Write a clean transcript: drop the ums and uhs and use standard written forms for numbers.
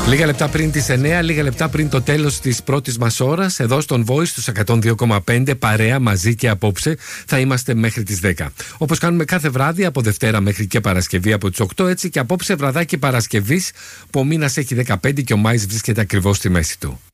Λίγα λεπτά πριν τις 9, λίγα λεπτά πριν το τέλος της πρώτης μας ώρας, εδώ στον Voice στους 102,5, παρέα μαζί και απόψε θα είμαστε μέχρι τις 10. Όπως κάνουμε κάθε βράδυ, από Δευτέρα μέχρι και Παρασκευή από τις 8, έτσι και απόψε βραδάκι Παρασκευής που ο μήνας έχει 15 και ο Μάης βρίσκεται ακριβώς στη μέση του.